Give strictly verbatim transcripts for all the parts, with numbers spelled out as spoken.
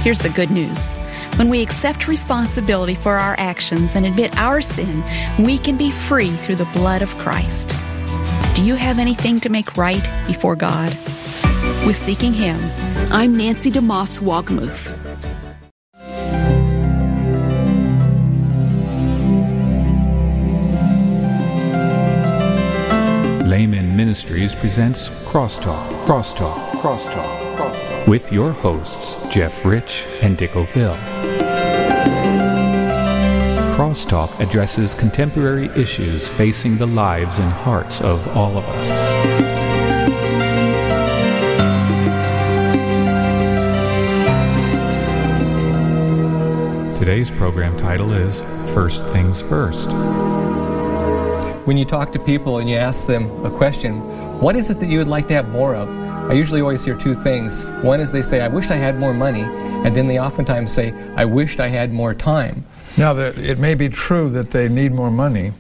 Here's the good news. When we accept responsibility for our actions and admit our sin, we can be free through the blood of Christ. Do you have anything to make right before God? With Seeking Him, I'm Nancy DeMoss Wogmuth. Layman Ministries presents Crosstalk, Crosstalk, Crosstalk, Crosstalk, with your hosts, Jeff Rich and Dick O'Ville. Crosstalk addresses contemporary issues facing the lives and hearts of all of us. Today's program title is First Things First. When you talk to people and you ask them a question, what is it that you would like to have more of? I usually always hear two things. One is they say, I wish I had more money, and then they oftentimes say, I wished I had more time. Now, it may be true that they need more money,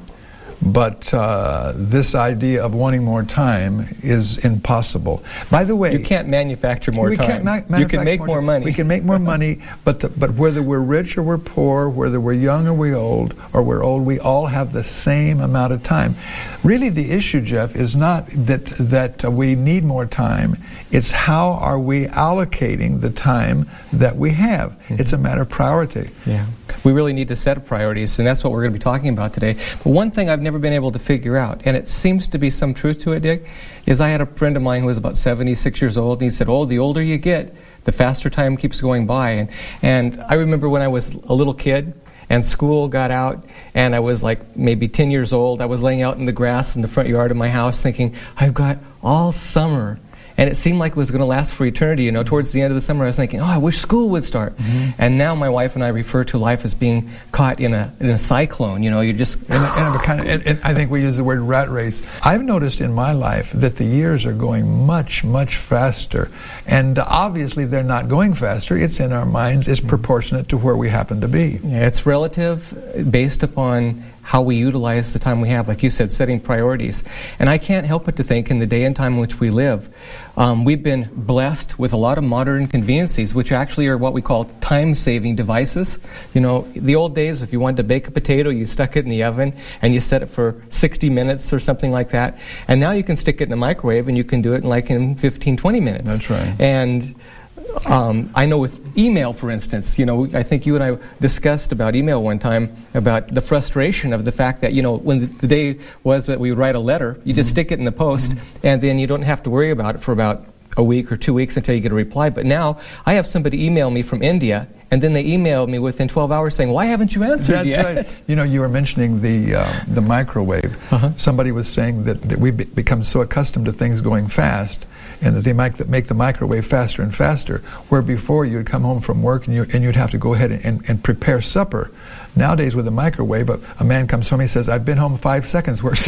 but uh, this idea of wanting more time is impossible. By the way, you can't manufacture more we time. Can't ma- you can make more, more money. We can make more money, but the, but whether we're rich or we're poor, whether we're young or we're old, or we're old, we all have the same amount of time. Really, the issue, Jeff, is not that that uh, we need more time. It's how are we allocating the time that we have. Mm-hmm. It's a matter of priority. Yeah. We really need to set priorities, and that's what we're going to be talking about today. But one thing I've never been able to figure out, and it seems to be some truth to it, Dick, is I had a friend of mine who was about seventy-six years old, and he said, oh, the older you get, the faster time keeps going by. And, and I remember when I was a little kid, and school got out, and I was like maybe ten years old, I was laying out in the grass in the front yard of my house thinking, I've got all summer. And it seemed like it was going to last for eternity. You know, towards the end of the summer, I was thinking, oh, I wish school would start. Mm-hmm. And now my wife and I refer to life as being caught in a in a cyclone. You know, you just... And, and, kind of, and, and I think we use the word rat race. I've noticed in my life that the years are going much, much faster. And uh, obviously they're not going faster. It's in our minds. It's proportionate to where we happen to be. Yeah, it's relative based upon how we utilize the time we have, like you said, setting priorities. And I can't help but to think in the day and time in which we live, um, we've been blessed with a lot of modern conveniences, which actually are what we call time-saving devices. You know, the old days, if you wanted to bake a potato, you stuck it in the oven and you set it for sixty minutes or something like that. And now you can stick it in the microwave and you can do it in like in fifteen, twenty minutes. That's right. And Um, I know with email, for instance, you know, I think you and I discussed about email one time, about the frustration of the fact that, you know, when the, the day was that we would write a letter, you just mm-hmm. stick it in the post, mm-hmm. and then you don't have to worry about it for about a week or two weeks until you get a reply. But now, I have somebody email me from India, and then they email me within twelve hours saying, why haven't you answered That's yet? Right. You know, you were mentioning the uh, the microwave. Uh-huh. Somebody was saying that, that we've be- become so accustomed to things going fast, and that they make the, make the microwave faster and faster, where before you'd come home from work and, you, and you'd have to go ahead and, and, and prepare supper. Nowadays with a microwave, a, a man comes home and he says, I've been home five seconds, where's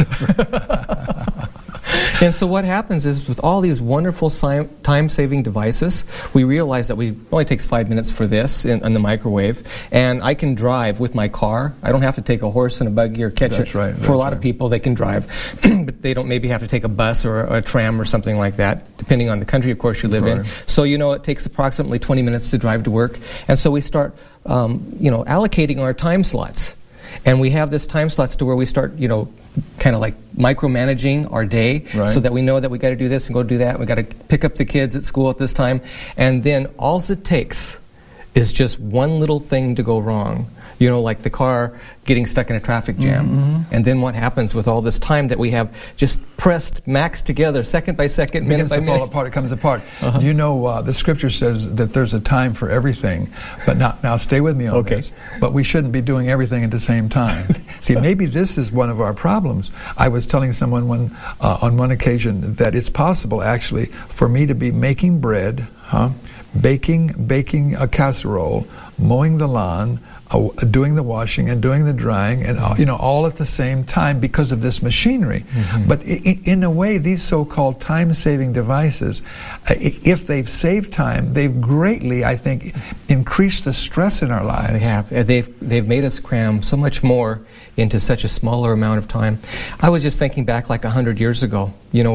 supper? And so what happens is, with all these wonderful si- time-saving devices, we realize that we it only takes five minutes for this in, in the microwave, and I can drive with my car. I don't have to take a horse and a buggy or catch that's it. Right, for a lot right. of people, they can drive, but they don't maybe have to take a bus or a, a tram or something like that, depending on the country, of course, you live in. So, you know, it takes approximately twenty minutes to drive to work, and so we start, um, you know, allocating our time slots. And we have this time slots to where we start, you know, kind of like micromanaging our day, right. so that we know that we got to do this and go do that. We got to pick up the kids at school at this time, and then all it takes is just one little thing to go wrong. You know, like the car getting stuck in a traffic jam. Mm-hmm. And then what happens with all this time that we have just pressed, maxed together, second by second, minute by minute? It begins to fall apart, it comes apart. Uh-huh. You know, uh, the scripture says that there's a time for everything. But now, now stay with me on okay. this. But we shouldn't be doing everything at the same time. See, maybe this is one of our problems. I was telling someone one, uh, on one occasion that it's possible, actually, for me to be making bread, huh, baking, baking a casserole, mowing the lawn, Uh, doing the washing and doing the drying, and uh, you know, all at the same time because of this machinery. Mm-hmm. But I- in a way, these so-called time-saving devices, uh, if they've saved time, they've greatly, I think, increased the stress in our lives. They have. They've they've made us cram so much more into such a smaller amount of time. I was just thinking back like a hundred years ago. You know,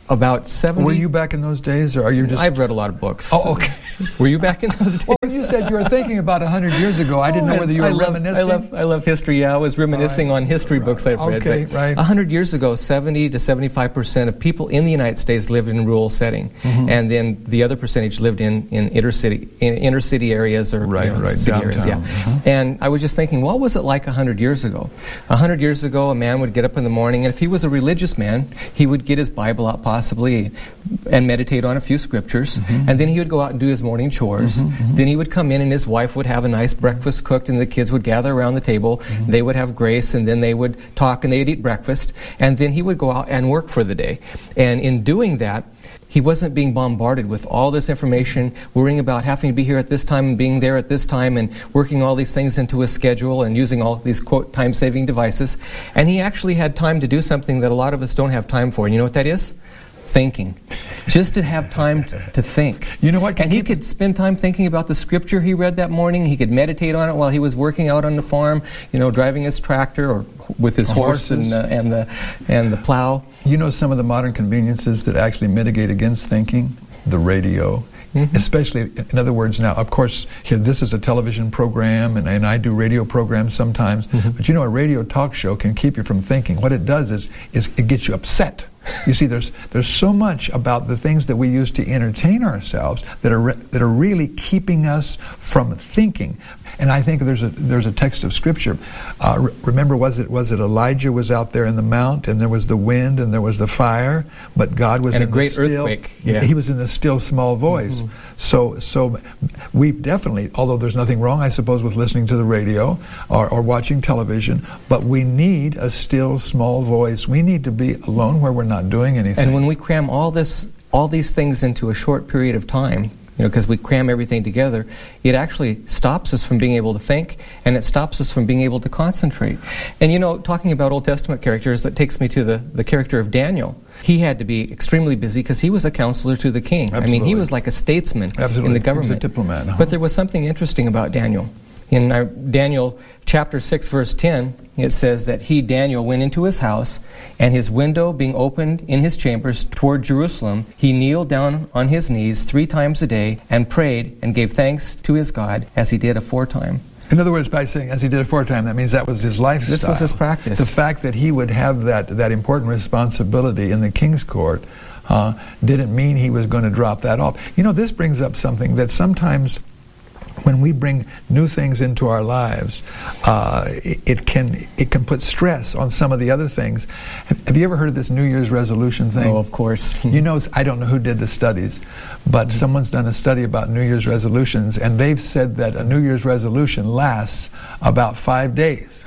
about seventy. Were you back in those days, or are you just... I've read a lot of books. Oh, okay. Were you back in those days? Well, when you said you were thinking about one hundred years ago, I didn't know whether you were I love, reminiscing. I love, I love history, yeah. I was reminiscing Right. on history books I've read. Okay, but right. one hundred years ago, seventy to seventy-five percent of people in the United States lived in a rural setting. Mm-hmm. And then the other percentage lived in, in, inner, city, in inner city areas or Right, you know, right, city areas. Yeah. downtown. Mm-hmm. And I was just thinking, what was it like one hundred years ago? one hundred years ago, a man would get up in the morning, and if he was a religious man, he would get his Bible out possibly and meditate on a few scriptures, Mm-hmm. and then he would go out and do his morning chores. Mm-hmm, mm-hmm. Then he would come in, and his wife would have a nice breakfast cooked, and the kids would gather around the table. Mm-hmm. They would have grace, and then they would talk, and they'd eat breakfast, and then he would go out and work for the day. And in doing that, he wasn't being bombarded with all this information, worrying about having to be here at this time and being there at this time and working all these things into his schedule and using all these, quote, time-saving devices. And he actually had time to do something that a lot of us don't have time for. And you know what that is? Thinking. Just to have time t- to think. You know what? And he could spend time thinking about the scripture he read that morning. He could meditate on it while he was working out on the farm, you know, driving his tractor or with his horse and, uh, and the and the plow. You know some of the modern conveniences that actually mitigate against thinking? The radio. Mm-hmm. Especially, in other words, now, of course, here, this is a television program, and, and I do radio programs sometimes, mm-hmm. but you know, a radio talk show can keep you from thinking. What it does is, is it gets you upset. You see, there's there's so much about the things that we use to entertain ourselves that are re- that are really keeping us from thinking. And I think there's a there's a text of Scripture. Uh, re- remember, was it was it Elijah was out there in the mount, and there was the wind, and there was the fire, but God was and in a great the still, earthquake. Yeah. He was in the still small voice. Mm-hmm. So so we definitely, although there's nothing wrong, I suppose, with listening to the radio or, or watching television, but we need a still small voice. We need to be alone where we're not doing anything. And when we cram all this, all these things into a short period of time, you know, because we cram everything together, it actually stops us from being able to think, and it stops us from being able to concentrate. And you know, talking about Old Testament characters, that takes me to the, the character of Daniel. He had to be extremely busy because he was a counselor to the king. Absolutely. I mean, he was like a statesman Absolutely. in the government. He was a diplomat. Uh-huh. But there was something interesting about Daniel. In uh, Daniel chapter six, verse ten, it says that he, Daniel, went into his house, and his window being opened in his chambers toward Jerusalem, he kneeled down on his knees three times a day and prayed and gave thanks to his God as he did aforetime. In other words, by saying, as he did aforetime, that means that was his lifestyle. This was his practice. The fact that he would have that, that important responsibility in the king's court uh, didn't mean he was going to drop that off. You know, this brings up something that sometimes when we bring new things into our lives, uh, it, it can it can put stress on some of the other things. Have, have you ever heard of this New Year's resolution thing? Oh, of course. You know, I don't know who did the studies, but mm-hmm. someone's done a study about New Year's resolutions, and they've said that a New Year's resolution lasts about five days.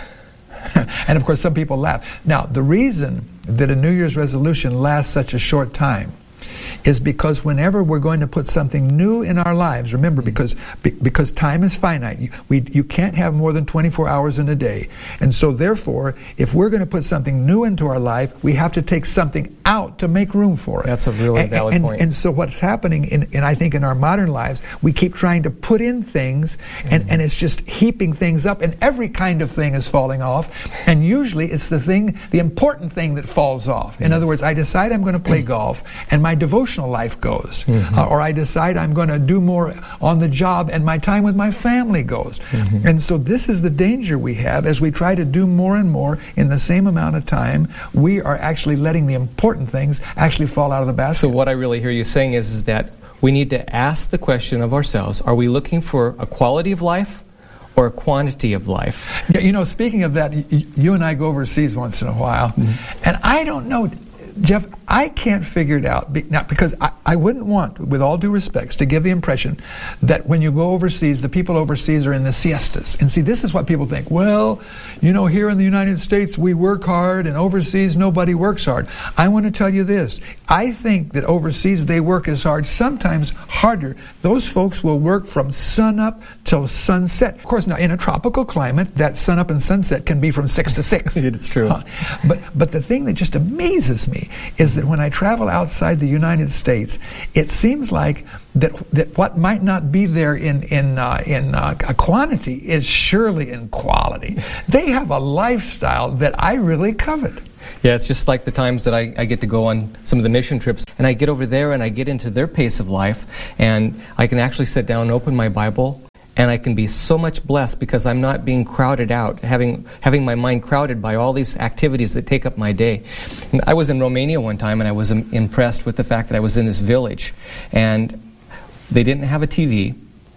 And of course, some people laugh. Now, the reason that a New Year's resolution lasts such a short time is because whenever we're going to put something new in our lives, remember, because be, because time is finite, you, we, you can't have more than twenty-four hours in a day. And so therefore, if we're going to put something new into our life, we have to take something out to make room for it. That's a really and, valid and, point. And so what's happening, in, in I think in our modern lives, we keep trying to put in things, and, mm-hmm. and it's just heaping things up, and every kind of thing is falling off, and usually it's the thing, the important thing that falls off. In yes. other words, I decide I'm going to play golf, and my devotional life goes. Mm-hmm. Uh, or I decide I'm going to do more on the job and my time with my family goes. Mm-hmm. And so this is the danger we have as we try to do more and more in the same amount of time. We are actually letting the important things actually fall out of the basket. So what I really hear you saying is, is that we need to ask the question of ourselves, are we looking for a quality of life or a quantity of life? Yeah, you know, speaking of that, y- you and I go overseas once in a while, mm-hmm. and I don't know, Jeff, I can't figure it out. Be, now, because I, I wouldn't want, with all due respects, to give the impression that when you go overseas, the people overseas are in the siestas. And see, this is what people think. Well, you know, here in the United States, we work hard, and overseas, nobody works hard. I want to tell you this. I think that overseas, they work as hard, sometimes harder. Those folks will work from sunup till sunset. Of course, now, in a tropical climate, that sunup and sunset can be from six to six. It's true. Uh, but, but the thing that just amazes me is that when I travel outside the United States, it seems like that that what might not be there in in uh, in uh, a quantity is surely in quality. They have a lifestyle that I really covet. Yeah, it's just like the times that I, I get to go on some of the mission trips, and I get over there and I get into their pace of life, and I can actually sit down and open my Bible, and I can be so much blessed because I'm not being crowded out, having having my mind crowded by all these activities that take up my day. And I was in Romania one time, and I was um, impressed with the fact that I was in this village, and they didn't have a T V,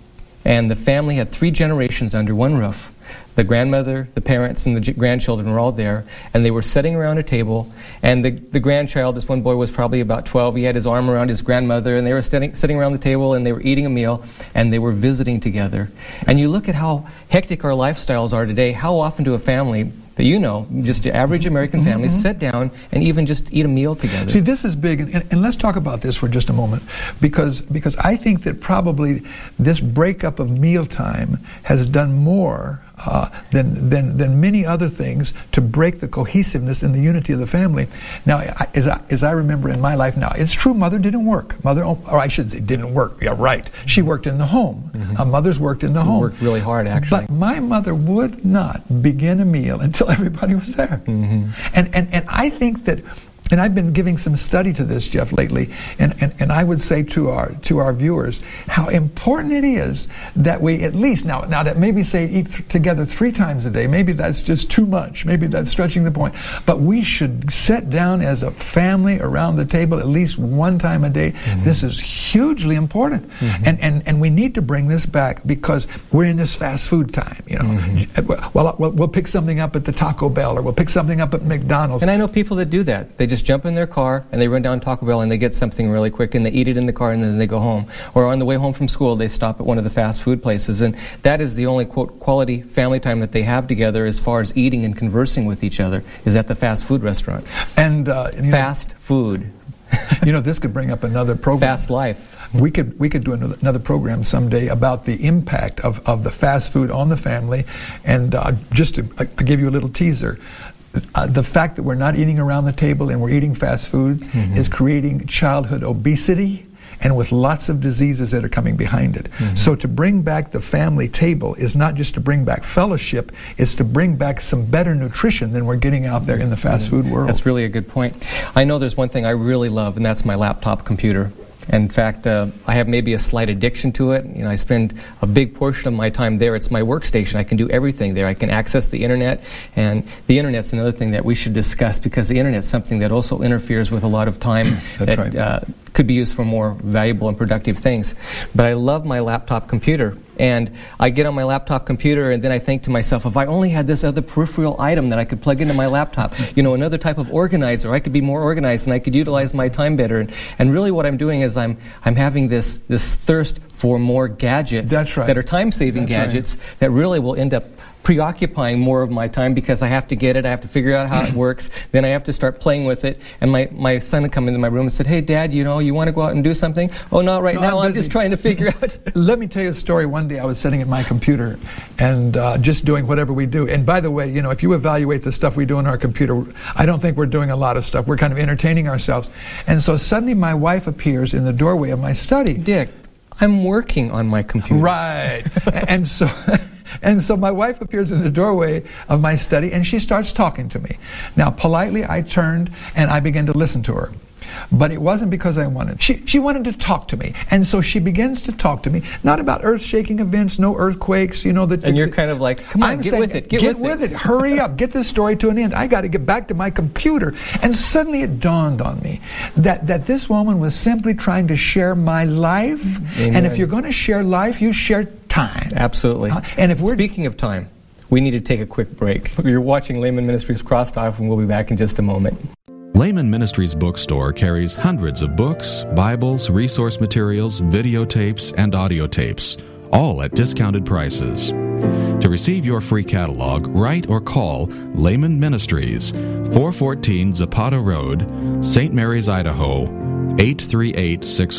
and the family had three generations under one roof. The grandmother, the parents, and the g- grandchildren were all there, and they were sitting around a table, and the, the grandchild, this one boy was probably about twelve, he had his arm around his grandmother, and they were sitting, sitting around the table, and they were eating a meal, and they were visiting together. And you look at how hectic our lifestyles are today. How often do a family that you know, just your average American family, mm-hmm. sit down and even just eat a meal together? See, this is big, and, and let's talk about this for just a moment, because because I think that probably this breakup of mealtime has done more Uh, than, than than many other things to break the cohesiveness and the unity of the family. Now, I, as, I, as I remember in my life now, it's true, Mother didn't work. Mother, or I should say, didn't work. Yeah, right. She worked in the home. Mm-hmm. Uh, mothers worked in the she home. worked really hard, actually. But my mother would not begin a meal until everybody was there. Mm-hmm. And, and and I think that. And I've been giving some study to this, Jeff, lately, and, and, and I would say to our to our viewers how important it is that we at least, now, now that maybe say eat th- together three times a day, maybe that's just too much, maybe that's stretching the point, but we should sit down as a family around the table at least one time a day. Mm-hmm. This is hugely important, mm-hmm. and, and, and we need to bring this back because we're in this fast food time, you know. Mm-hmm. Well, we'll, we'll pick something up at the Taco Bell, or we'll pick something up at McDonald's. And I know people that do that. They just jump in their car and they run down Taco Bell and they get something really quick and they eat it in the car and then they go home. Or on the way home from school, they stop at one of the fast food places. And that is the only, quote, quality family time that they have together as far as eating and conversing with each other is at the fast food restaurant. And uh, you Fast know, food. You know, this could bring up another program. Fast life. We could we could do another, another program someday about the impact of, of the fast food on the family. And uh, just to uh, give you a little teaser, Uh, the fact that we're not eating around the table and we're eating fast food mm-hmm. is creating childhood obesity and with lots of diseases that are coming behind it. Mm-hmm. So to bring back the family table is not just to bring back fellowship, it's to bring back some better nutrition than we're getting out there in the fast mm-hmm. food world. That's really a good point. I know there's one thing I really love, and that's my laptop computer. In fact, uh, I have maybe a slight addiction to it. You know, I spend a big portion of my time there. It's my workstation. I can do everything there. I can access the internet, and the internet's another thing that we should discuss because the internet's something that also interferes with a lot of time that right. uh, could be used for more valuable and productive things. But I love my laptop computer. And I get on my laptop computer and then I think to myself, if I only had this other peripheral item that I could plug into my laptop, you know, another type of organizer, I could be more organized and I could utilize my time better. And, and really what I'm doing is I'm I'm having this, this thirst for more gadgets That's right. that are time-saving That's gadgets right. that really will end up preoccupying more of my time because I have to get it, I have to figure out how it works, then I have to start playing with it. And my, my son would come into my room and said, hey, Dad, you know, you want to go out and do something? Oh, not right no, now, I'm, I'm just trying to figure out. Let me tell you a story. One day I was sitting at my computer and uh, just doing whatever we do. And by the way, you know, if you evaluate the stuff we do on our computer, I don't think we're doing a lot of stuff. We're kind of entertaining ourselves. And so suddenly my wife appears in the doorway of my study. Dick, I'm working on my computer. Right. And so... And so my wife appears in the doorway of my study and she starts talking to me. Now, politely, I turned and I began to listen to her. But it wasn't because I wanted. She she wanted to talk to me. And so she begins to talk to me, not about earth-shaking events, no earthquakes, you know. That, and you're kind of like, come on, I'm get saying, with it, get, get with, with it. it. Hurry up, get this story to an end. I got to get back to my computer. And suddenly it dawned on me that, that this woman was simply trying to share my life. Amen. And if you're going to share life, you share time. Absolutely. Uh, and if we're Speaking of time, we need to take a quick break. You're watching Layman Ministries Crosstalk, and we'll be back in just a moment. Layman Ministries Bookstore carries hundreds of books, Bibles, resource materials, videotapes, and audio tapes, all at discounted prices. To receive your free catalog, write or call Layman Ministries, four fourteen Zapata Road, Saint Mary's, Idaho, eight three eight six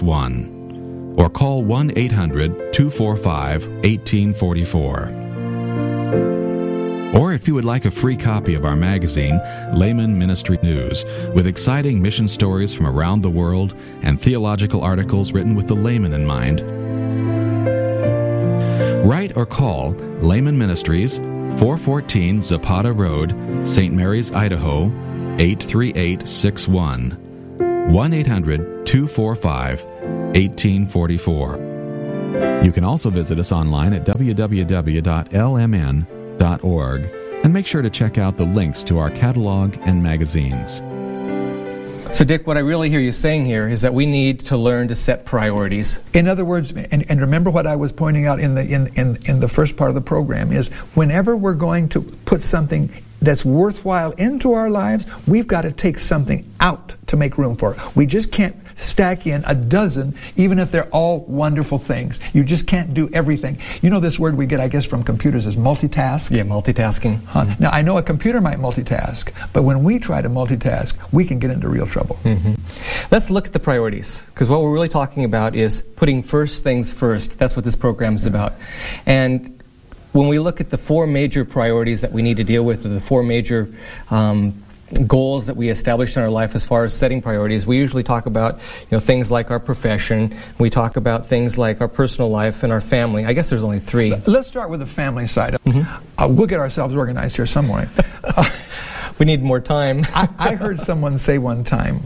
one. Or call one eight hundred two four five one eight four four. Or if you would like a free copy of our magazine, Layman Ministry News, with exciting mission stories from around the world and theological articles written with the layman in mind, write or call Layman Ministries, four fourteen Zapata Road, Saint Mary's, Idaho, eight three eight six one, one eight hundred two four five one eight four four. You can also visit us online at w w w dot l m n dot org and make sure to check out the links to our catalog and magazines. So, Dick, what I really hear you saying here is that we need to learn to set priorities. In other words, and, and remember what I was pointing out in the in, in, in the first part of the program, is whenever we're going to put something that's worthwhile into our lives, we've got to take something out to make room for it. We just can't stack in a dozen, even if they're all wonderful things. You just can't do everything. You know this word we get, I guess, from computers is multitask? Yeah, multitasking. Huh? Mm-hmm. Now, I know a computer might multitask, but when we try to multitask, we can get into real trouble. Mm-hmm. Let's look at the priorities, because what we're really talking about is putting first things first. That's what this program is mm-hmm. about. And when we look at the four major priorities that we need to deal with, or the four major um, goals that we established in our life as far as setting priorities, we usually talk about, you know, things like our profession. We talk about things like our personal life and our family. I guess there's only three. Let's start with the family side. Mm-hmm. Uh, we'll get ourselves organized here somewhere. Uh, we need more time. I, I heard someone say one time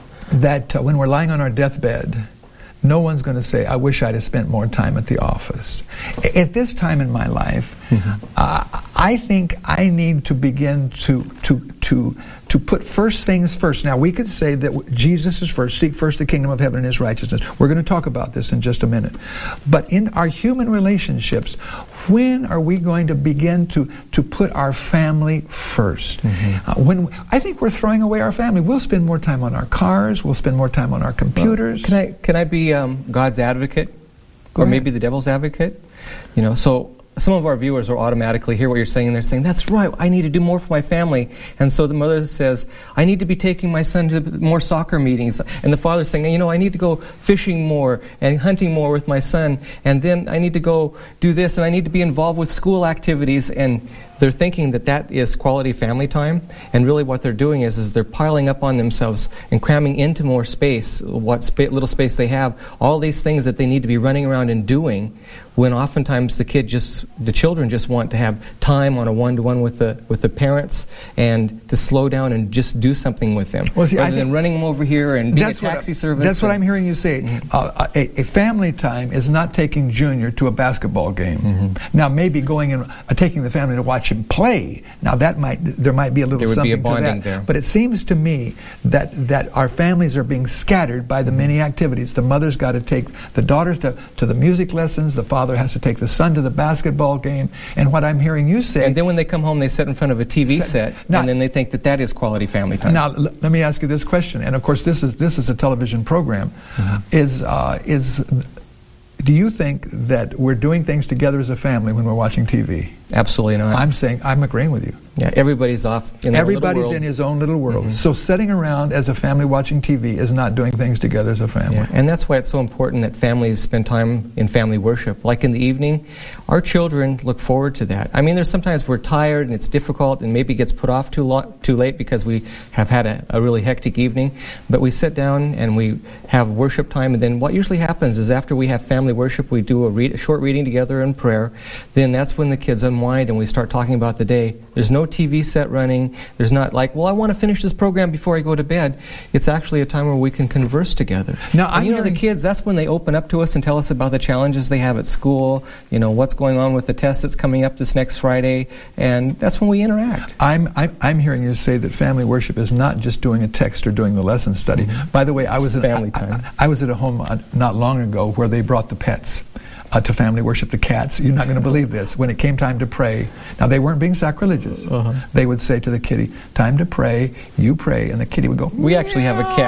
that uh, when we're lying on our deathbed, no one's going to say, I wish I'd have spent more time at the office. At this time in my life, mm-hmm. uh, I think I need to begin to to to to put first things first. Now, we could say that Jesus is first, seek first the kingdom of heaven and his righteousness. We're going to talk about this in just a minute. But in our human relationships, when are we going to begin to, to put our family first? Mm-hmm. Uh, when I think we're throwing away our family. We'll spend more time on our cars. We'll spend more time on our computers. Well, can I can I be um, God's advocate, Go or ahead. maybe the devil's advocate? You know, so some of our viewers will automatically hear what you're saying, and they're saying, that's right, I need to do more for my family. And so the mother says, I need to be taking my son to more soccer meetings. And the father's saying, you know, I need to go fishing more and hunting more with my son. And then I need to go do this, and I need to be involved with school activities. And they're thinking that that is quality family time. And really what they're doing is, is they're piling up on themselves and cramming into more space, what spa- little space they have, all these things that they need to be running around and doing, when oftentimes the kid just, the children just want to have time on a one-to-one with the with the parents, and to slow down and just do something with them, well, see, rather than running them over here and being a taxi what, service. That's and, what I'm hearing you say. Mm-hmm. Uh, a, a family time is not taking Junior to a basketball game. Mm-hmm. Now, maybe going and uh, taking the family to watch him play. Now, that might there might be a little there would something be a bonding to that. there. But it seems to me that that our families are being scattered by the mm-hmm. many activities. The mother's got to take the daughters to, to the music lessons. The father has to take the son to the basketball game. And what I'm hearing you say... And then when they come home, they sit in front of a T V set, set now, and then they think that that is quality family time. Now, l- let me ask you this question. And, of course, this is this is a television program. Mm-hmm. Is uh, is... Do you think that we're doing things together as a family when we're watching T V? Absolutely not. I'm saying, I'm agreeing with you. Yeah, everybody's off in their Everybody's little world. in his own little world. Mm-hmm. So sitting around as a family watching T V is not doing things together as a family. Yeah, and that's why it's so important that families spend time in family worship. Like in the evening, our children look forward to that. I mean, there's sometimes we're tired and it's difficult and maybe gets put off too lo- too late because we have had a, a really hectic evening. But we sit down and we have worship time, and then what usually happens is after we have family worship, we do a, read, a short reading together in prayer. Then that's when the kids unwind and we start talking about the day. There's no T V set running. There's not like, well, I want to finish this program before I go to bed. It's actually a time where we can converse together. Now, and I'm you know, hearing... the kids, that's when they open up to us and tell us about the challenges they have at school, you know, what's going on with the test that's coming up this next Friday, and that's when we interact. I'm I'm, I'm hearing you say that family worship is not just doing a text or doing the lesson study. Mm-hmm. By the way, I was, at, family I, time. I, I was at a home uh, not long ago where they brought the pets. Uh, to family worship, the cats. You're not going to believe this. When it came time to pray, now they weren't being sacrilegious. Uh-huh. They would say to the kitty, time to pray, you pray, and the kitty would go, we actually have a cat.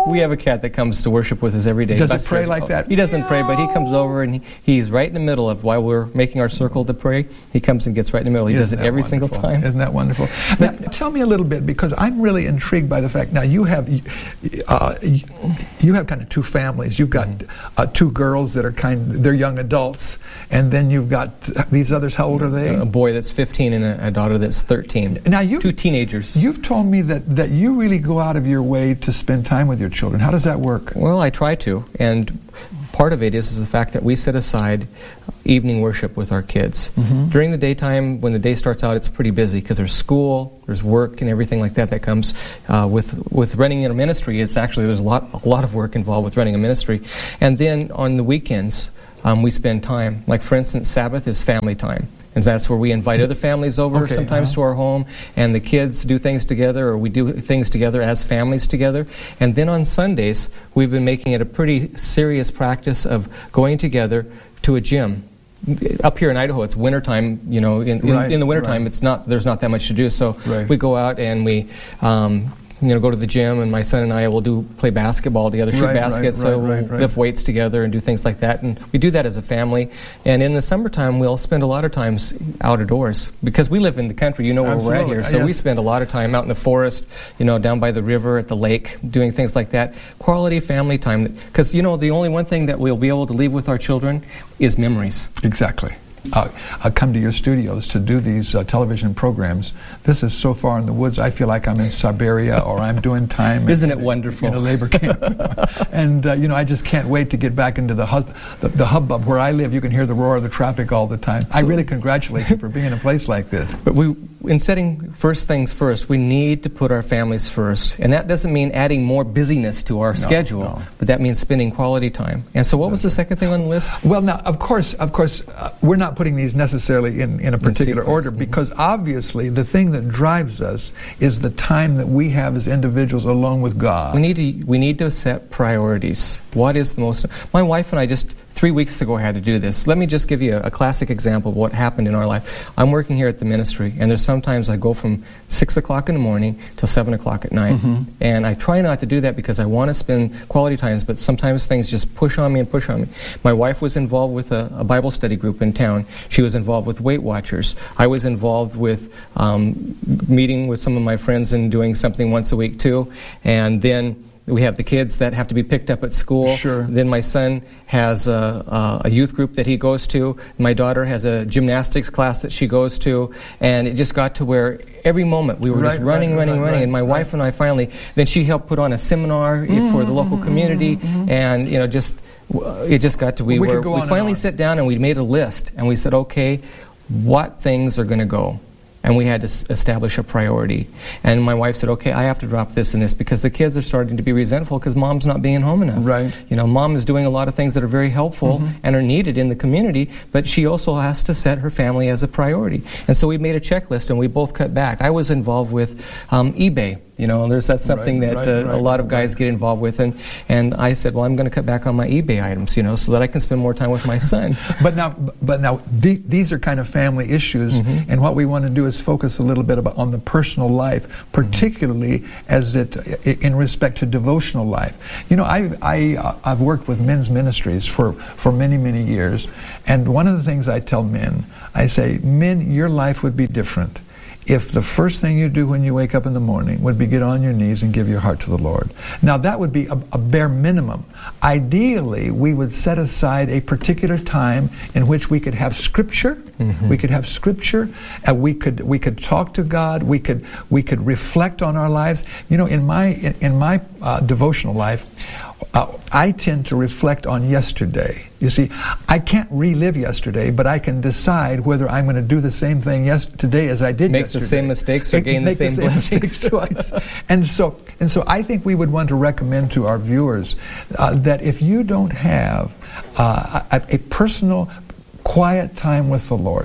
We have a cat that comes to worship with us every day. Does it Buster. pray like that? He doesn't pray, but he comes over and he, he's right in the middle of while we're making our circle to pray. He comes and gets right in the middle. He Isn't does it that every wonderful? single time. Isn't that wonderful? Now, tell me a little bit, because I'm really intrigued by the fact. Now you have uh, you have kind of two families. You've got uh, two girls that are kind they're young adults, and then you've got these others. How old are they? A boy that's fifteen and a, a daughter that's thirteen. Now you two teenagers. You've told me that that you really go out of your way to spend time with your children. How does that work? Well, I try to, and part of it is, is the fact that we set aside evening worship with our kids. Mm-hmm. During the daytime, when the day starts out, it's pretty busy because there's school, there's work, and everything like that that comes uh, with with running a ministry. It's actually there's a lot a lot of work involved with running a ministry, and then on the weekends um, we spend time. Like for instance, Sabbath is family time. And that's where we invite other families over okay, sometimes uh-huh. to our home, and the kids do things together, or we do things together as families together. And then on Sundays, we've been making it a pretty serious practice of going together to a gym. Up here in Idaho, it's wintertime. You know, in, in, right, in the wintertime, right. it's not there's not that much to do. So right. we go out and we. Um, you know, go to the gym, and my son and I will do play basketball together, shoot right, baskets, right, so right, we'll right, right. lift weights together and do things like that. And we do that as a family. And in the summertime, we'll spend a lot of times out of doors because we live in the country. You know where Absolutely. we're at here, so yes. we spend a lot of time out in the forest, you know, down by the river, at the lake, doing things like that. Quality family time, because you know, the only one thing that we'll be able to leave with our children is memories. Exactly. Uh, I come to your studios to do these uh, television programs. This is so far in the woods, I feel like I'm in Siberia or I'm doing time Isn't in, it wonderful? in a labor camp. And, uh, you know, I just can't wait to get back into the, hub, the, the hubbub. Where I live, you can hear the roar of the traffic all the time. So, I really congratulate you for being in a place like this. But we, in setting first things first, we need to put our families first. And that doesn't mean adding more busyness to our No, schedule, no. but that means spending quality time. And so what was the second thing on the list? Well, now, of course, of course, uh, we're not putting these necessarily in, in a particular sequence. order, because mm-hmm. obviously the thing that drives us is the time that we have as individuals alone with God. We need to we need to set priorities. What is the most... My wife and I just three weeks ago had to do this. Let me just give you a, a classic example of what happened in our life. I'm working here at the ministry, and there's sometimes I go from six o'clock in the morning till seven o'clock at night. Mm-hmm. And I try not to do that because I want to spend quality times, but sometimes things just push on me and push on me. My wife was involved with a, a Bible study group in town. She was involved with Weight Watchers. I was involved with um, meeting with some of my friends and doing something once a week too. And then we have the kids that have to be picked up at school. Sure. Then my son has a, a, a youth group that he goes to. My daughter has a gymnastics class that she goes to. And it just got to where every moment we were Right, just running, right, running, right, running. right, and my right. wife and I finally, then she helped put on a seminar mm-hmm, for the local mm-hmm, community. Mm-hmm. And, you know, just, it just got to we we where could go we on finally and on. sat down and we made a list. And we said, okay, what things are going to go? And we had to s- establish a priority. And my wife said, okay, I have to drop this and this because the kids are starting to be resentful because mom's not being home enough. Right. You know, mom is doing a lot of things that are very helpful mm-hmm. and are needed in the community, but she also has to set her family as a priority. And so we made a checklist and we both cut back. I was involved with um, eBay. You know, there's that's something Right, that right, uh, right, a lot of guys right. get involved with. And, and I said, well, I'm going to cut back on my eBay items, you know, so that I can spend more time with my son. But now, but now, the, these are kind of family issues, mm-hmm. and what we want to do is focus a little bit about on the personal life, particularly mm-hmm. as it in respect to devotional life. You know, I I uh, I've worked with men's ministries for for many many years, and one of the things I tell men, I say, men, your life would be different if the first thing you do when you wake up in the morning would be get on your knees and give your heart to the Lord. Now that would be a, a bare minimum. Ideally, we would set aside a particular time in which we could have Scripture. Mm-hmm. We could have Scripture. And we could we could talk to God. We could we could reflect on our lives. You know, in my in, in my uh, devotional life, Uh, I tend to reflect on yesterday. You see, I can't relive yesterday, but I can decide whether I'm going to do the same thing yes, today as I did Make yesterday. the same mistakes or Make- gain the make same blessings. mistakes twice. And so, and so, I think we would want to recommend to our viewers uh, that if you don't have uh, a, a personal, quiet time with the Lord,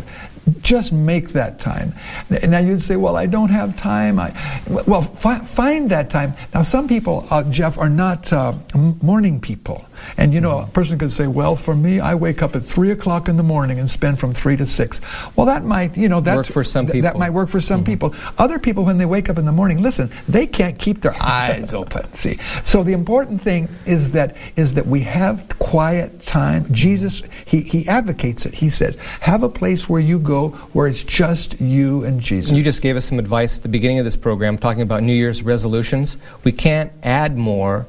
Just make that time. Now you'd say, well, I don't have time. I, well, fi- find that time. Now some people, uh, Jeff, are not uh, morning people. And you know, a person could say, well, for me, I wake up at three o'clock in the morning and spend from three to six. Well, that might, you know, that's, work for some people. Th- that might work for some mm-hmm. people. Other people, when they wake up in the morning, listen, they can't keep their eyes open. See, so the important thing is that is that we have quiet time. Jesus, he he advocates it. He says, have a place where you go where it's just you and Jesus. You just gave us some advice at the beginning of this program talking about New Year's resolutions. We can't add more.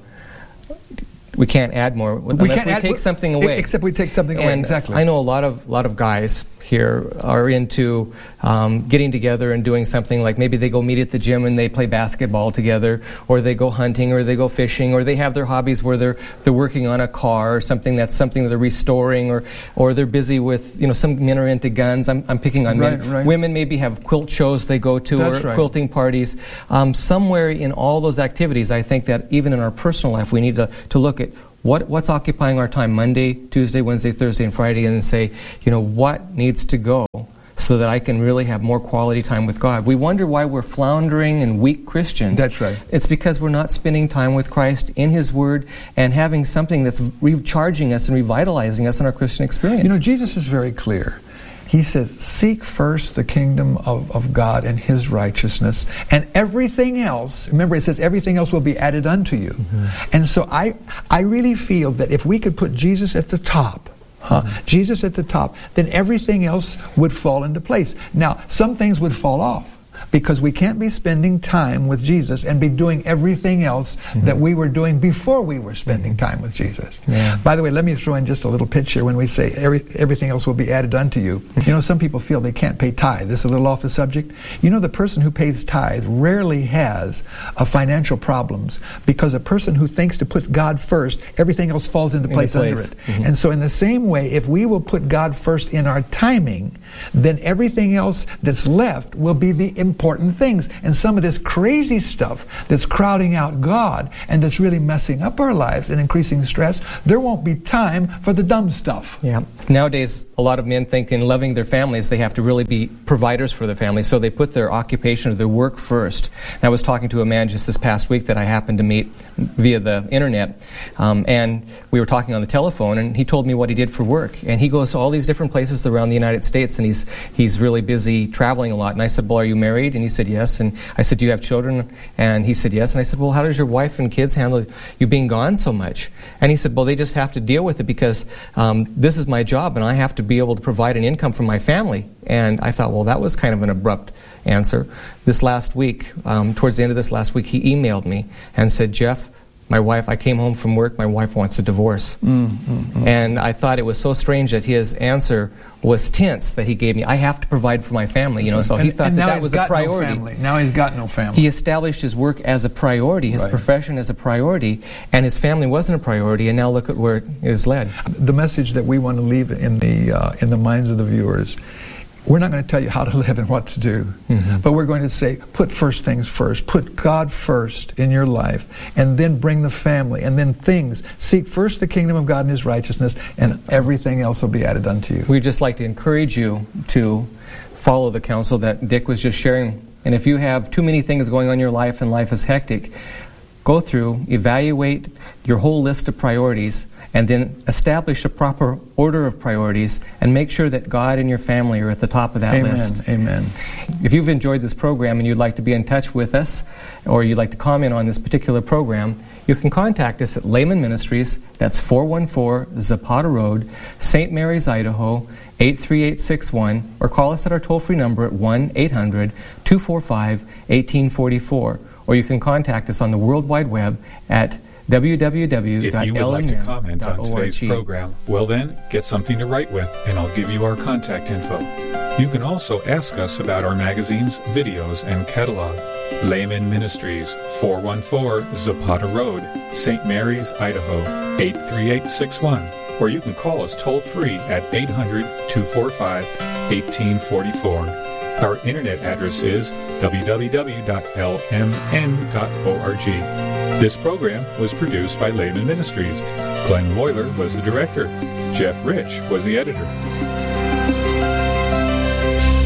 We can't add more unless we, we add, take something away. Except we take something away, and exactly. I know a lot of lot of guys here are into um, getting together and doing something like maybe they go meet at the gym and they play basketball together, or they go hunting, or they go fishing, or they have their hobbies where they're they're working on a car or something that's something that they're restoring, or or they're busy with, you know, some men are into guns. I'm I'm picking on right, men. Right. Women maybe have quilt shows they go to, that's or right. quilting parties. Um, somewhere in all those activities, I think that even in our personal life, we need to to look at What, what's occupying our time Monday, Tuesday, Wednesday, Thursday, and Friday, and then say, you know, what needs to go so that I can really have more quality time with God? We wonder why we're floundering and weak Christians. That's right. It's because we're not spending time with Christ in His Word and having something that's recharging us and revitalizing us in our Christian experience. You know, Jesus is very clear. He says, seek first the kingdom of, of God and His righteousness, and everything else, remember it says everything else will be added unto you. Mm-hmm. And so I, I really feel that if we could put Jesus at the top, huh, mm-hmm. Jesus at the top, then everything else would fall into place. Now, some things would fall off, because we can't be spending time with Jesus and be doing everything else mm-hmm. that we were doing before we were spending time with Jesus. Yeah. By the way, let me throw in just a little pitch here when we say every, everything else will be added unto you. You know, some people feel they can't pay tithe. This is a little off the subject. You know, the person who pays tithe rarely has uh, financial problems, because a person who thinks to put God first, everything else falls into place, place. under it. Mm-hmm. And so in the same way, if we will put God first in our timing, then everything else that's left will be the important things. And some of this crazy stuff that's crowding out God and that's really messing up our lives and increasing stress, there won't be time for the dumb stuff. Yeah. Nowadays, a lot of men think in loving their families, they have to really be providers for their family, so they put their occupation or their work first. And I was talking to a man just this past week that I happened to meet via the internet, um, and we were talking on the telephone, and he told me what he did for work. And he goes to all these different places around the United States, and he's he's really busy traveling a lot. And I said, well, are you married? And he said, yes. And I said, do you have children? And he said, yes. And I said, well, how does your wife and kids handle you being gone so much? And he said, well, they just have to deal with it because um, this is my job, and I have to be able to provide an income for my family. And I thought, well, that was kind of an abrupt answer. This last week, um, towards the end of this last week, he emailed me and said, Jeff, my wife, I came home from work, my wife wants a divorce. Mm, mm, mm. And I thought it was so strange that his answer was tense that he gave me. I have to provide for my family, you know, so and, he thought that that was a priority. No family. Now he's got no family. He established his work as a priority, his right. profession as a priority, and his family wasn't a priority, and now look at where it is led. The message that we want to leave in the uh, in the minds of the viewers, we're not going to tell you how to live and what to do, mm-hmm. but we're going to say, put first things first. Put God first in your life, and then bring the family, and then things. Seek first the kingdom of God and His righteousness, and everything else will be added unto you. We'd just like to encourage you to follow the counsel that Dick was just sharing. And if you have too many things going on in your life and life is hectic, go through, evaluate your whole list of priorities, and then establish a proper order of priorities and make sure that God and your family are at the top of that Amen. list. Amen. If you've enjoyed this program and you'd like to be in touch with us, or you'd like to comment on this particular program, you can contact us at Layman Ministries. That's four one four Zapata Road, Saint Mary's, Idaho, eight three eight six one, or call us at our toll-free number at one eight hundred two four five one eight four four, or you can contact us on the World Wide Web at w w w dot l m n dot org. If you would like to comment on today's program, well then, get something to write with, and I'll give you our contact info. You can also ask us about our magazines, videos, and catalog. Layman Ministries, four one four Zapata Road, Saint Mary's, Idaho, eight three eight six one. Or you can call us toll-free at eight hundred two four five one eight four four. Our internet address is w w w dot l m n dot org. This program was produced by Layman Ministries. Glenn Moyler was the director. Jeff Rich was the editor.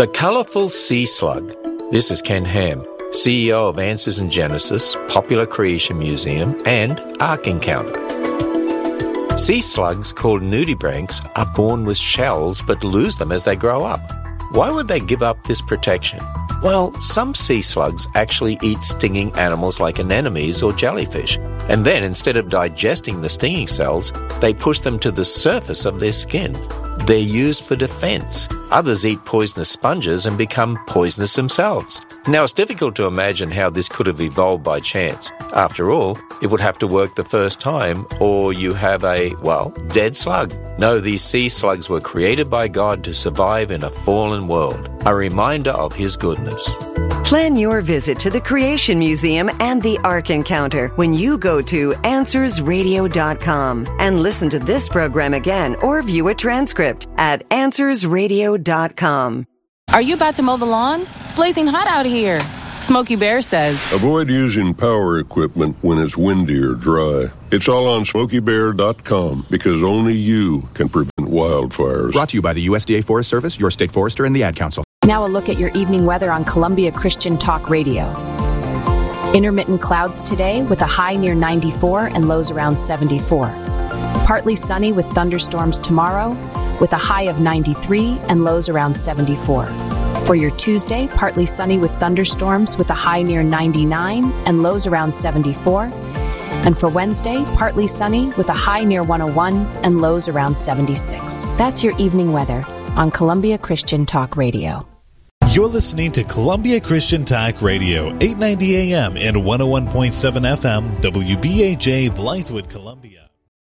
The Colourful Sea Slug. This is Ken Ham, C E O of Answers in Genesis, Popular Creation Museum, and Ark Encounter. Sea slugs, called nudibranchs, are born with shells but lose them as they grow up. Why would they give up this protection? Well, some sea slugs actually eat stinging animals like anemones or jellyfish, and then instead of digesting the stinging cells, they push them to the surface of their skin. They're used for defense. Others eat poisonous sponges and become poisonous themselves. Now, it's difficult to imagine how this could have evolved by chance. After all, it would have to work the first time, or you have a, well, dead slug. No, these sea slugs were created by God to survive in a fallen world, a reminder of His goodness. Plan your visit to the Creation Museum and the Ark Encounter when you go to answers radio dot com and listen to this program again or view a transcript at answers radio dot com. Are you about to mow the lawn? It's blazing hot out here. Smokey Bear says, avoid using power equipment when it's windy or dry. It's all on smokey bear dot com because only you can prevent wildfires. Brought to you by the U S D A Forest Service, your state forester, and the Ad Council. Now a look at your evening weather on Columbia Christian Talk Radio. Intermittent clouds today with a high near ninety-four and lows around seventy-four. Partly sunny with thunderstorms tomorrow with a high of ninety-three and lows around seventy-four. For your Tuesday, partly sunny with thunderstorms with a high near ninety-nine and lows around seventy-four. And for Wednesday, partly sunny with a high near one oh one and lows around seventy-six. That's your evening weather on Columbia Christian Talk Radio. You're listening to Columbia Christian Talk Radio, eight ninety A M and one oh one point seven F M, W B A J, Blythewood, Columbia.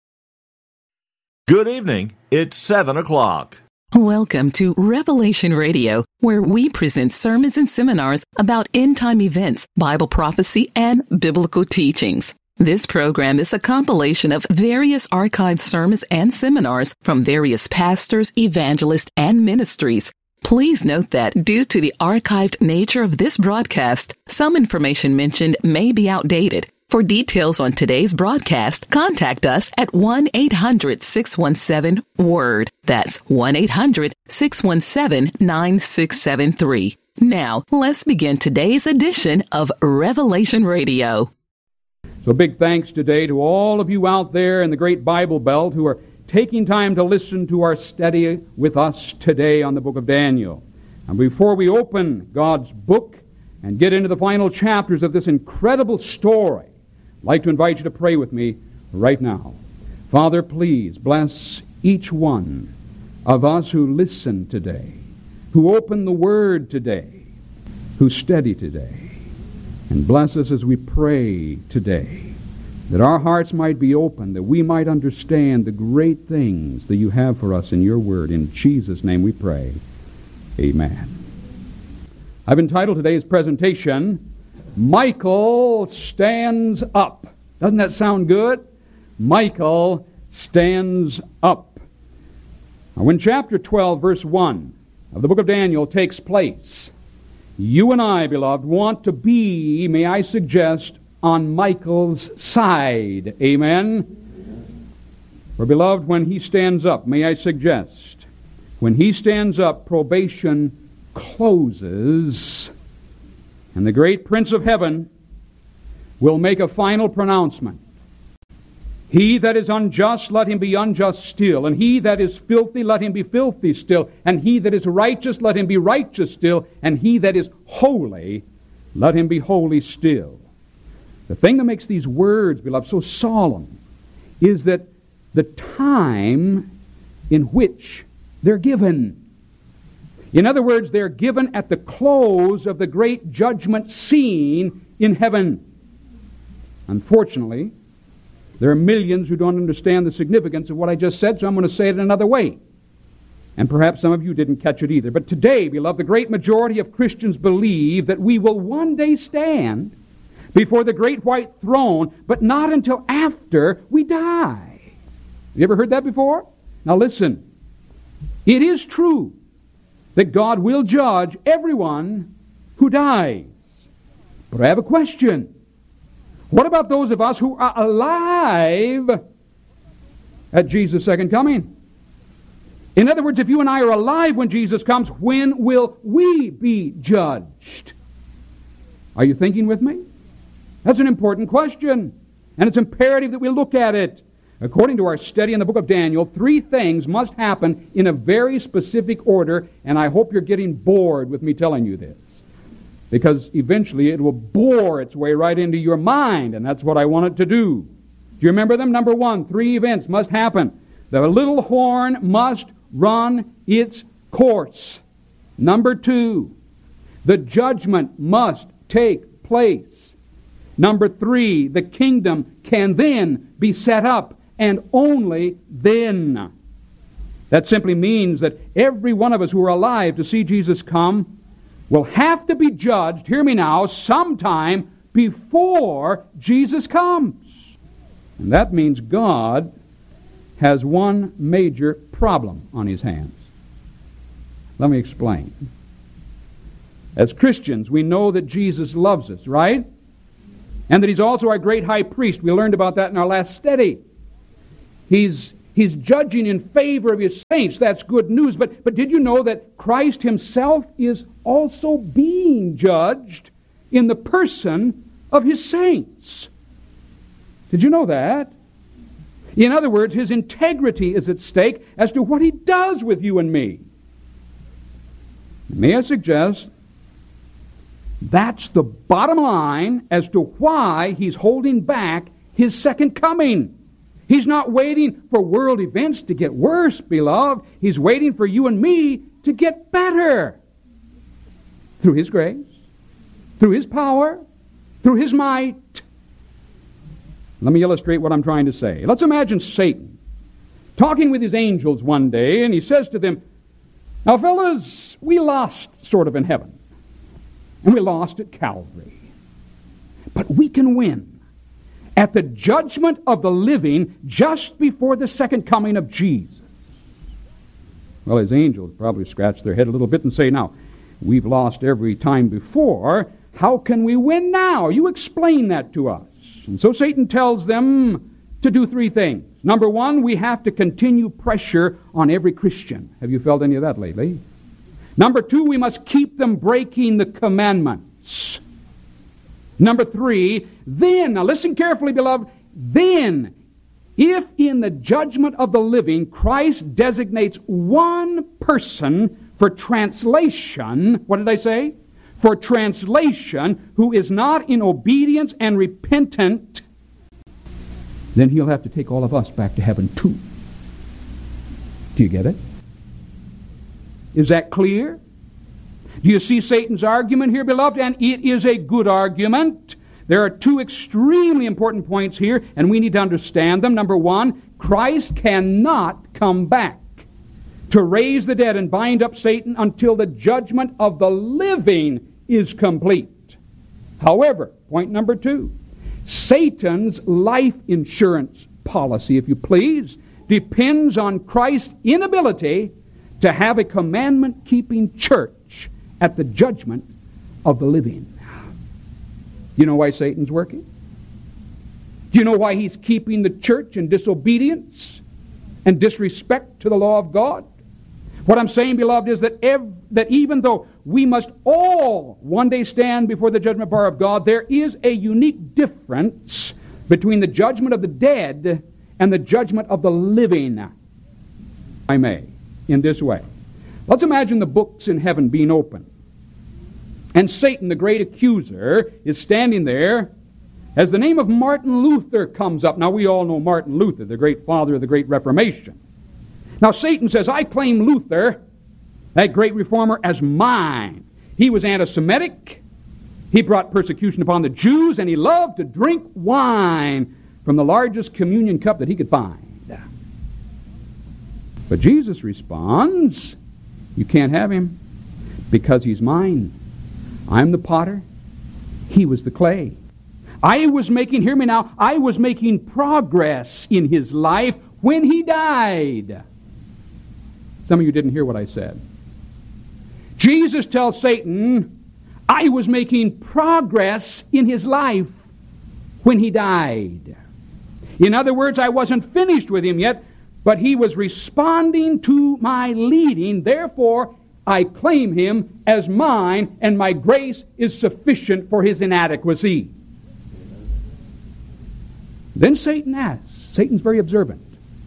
Good evening. It's seven o'clock. Welcome to Revelation Radio, where we present sermons and seminars about end-time events, Bible prophecy, and biblical teachings. This program is a compilation of various archived sermons and seminars from various pastors, evangelists, and ministries. Please note that due to the archived nature of this broadcast, some information mentioned may be outdated. For details on today's broadcast, contact us at one eight hundred six one seven WORD. That's one eight hundred six one seven nine six seven three. Now, let's begin today's edition of Revelation Radio. So big thanks today to all of you out there in the great Bible Belt who are taking time to listen to our study with us today on the book of Daniel. And before we open God's book and get into the final chapters of this incredible story, I'd like to invite you to pray with me right now. Father, please bless each one of us who listen today, who open the Word today, who study today. And bless us as we pray today, that our hearts might be open, that we might understand the great things that you have for us in your Word. In Jesus' name we pray. Amen. I've entitled today's presentation, Michael Stands Up. Doesn't that sound good? Michael Stands Up. Now, when chapter twelve, verse one of the book of Daniel takes place, you and I, beloved, want to be, may I suggest, on Michael's side. Amen? For, beloved, when he stands up, may I suggest, when he stands up, probation closes, and the great Prince of Heaven will make a final pronouncement. He that is unjust, let him be unjust still. And he that is filthy, let him be filthy still. And he that is righteous, let him be righteous still. And he that is holy, let him be holy still. The thing that makes these words, beloved, so solemn is that the time in which they're given. In other words, they're given at the close of the great judgment scene in heaven. Unfortunately, there are millions who don't understand the significance of what I just said, so I'm going to say it another way. And perhaps some of you didn't catch it either. But today, beloved, the great majority of Christians believe that we will one day stand before the great white throne, but not until after we die. Have you ever heard that before? Now listen. It is true that God will judge everyone who dies. But I have a question. What about those of us who are alive at Jesus' second coming? In other words, if you and I are alive when Jesus comes, when will we be judged? Are you thinking with me? That's an important question, and it's imperative that we look at it. According to our study in the book of Daniel, three things must happen in a very specific order, and I hope you're getting bored with me telling you this, because eventually it will bore its way right into your mind, and that's what I want it to do. Do you remember them? Number one, three events must happen. The little horn must run its course. Number two, the judgment must take place. Number three, the kingdom can then be set up, and only then. That simply means that every one of us who are alive to see Jesus come will have to be judged, hear me now, sometime before Jesus comes. And that means God has one major problem on his hands. Let me explain. As Christians, we know that Jesus loves us, right? And that he's also our great high priest. We learned about that in our last study. He's, he's judging in favor of his saints. That's good news. But, but did you know that Christ himself is also being judged in the person of his saints? Did you know that? In other words, his integrity is at stake as to what he does with you and me. May I suggest that's the bottom line as to why he's holding back his second coming. He's not waiting for world events to get worse, beloved. He's waiting for you and me to get better. Through his grace, through his power, through his might. Let me illustrate what I'm trying to say. Let's imagine Satan talking with his angels one day, and he says to them, "Now, fellas, we lost sort of in heaven, and we lost at Calvary. But we can win at the judgment of the living just before the second coming of Jesus." Well, his angels probably scratch their head a little bit and say, "Now, we've lost every time before. How can we win now? You explain that to us." And so Satan tells them to do three things. Number one, we have to continue pressure on every Christian. Have you felt any of that lately? Number two, we must keep them breaking the commandments. Number three, then, now listen carefully, beloved, then, if in the judgment of the living, Christ designates one person for translation, what did I say? For translation, who is not in obedience and repentant, then he'll have to take all of us back to heaven too. Do you get it? Is that clear? Do you see Satan's argument here, beloved? And it is a good argument. There are two extremely important points here, and we need to understand them. Number one, Christ cannot come back to raise the dead and bind up Satan until the judgment of the living is complete. However, point number two, Satan's life insurance policy, if you please, depends on Christ's inability to have a commandment-keeping church at the judgment of the living. You know why Satan's working? Do you know why he's keeping the church in disobedience and disrespect to the law of God? What I'm saying, beloved, is that, ev- that even though we must all one day stand before the judgment bar of God, there is a unique difference between the judgment of the dead and the judgment of the living. I may, in this way. Let's imagine the books in heaven being open, and Satan, the great accuser, is standing there as the name of Martin Luther comes up. Now, we all know Martin Luther, the great father of the Great Reformation. Now, Satan says, "I claim Luther, that great reformer, as mine. He was anti-Semitic. He brought persecution upon the Jews, and he loved to drink wine from the largest communion cup that he could find." But Jesus responds, "You can't have him because he's mine. I'm the potter. He was the clay. I was making, hear me now, I was making progress in his life when he died." Some of you didn't hear what I said. Jesus tells Satan, I was making progress in his life when he died. In other words, I wasn't finished with him yet. but he was responding to my leading. Therefore, I claim him as mine, and my grace is sufficient for his inadequacy. Then Satan asks. Satan's very observant.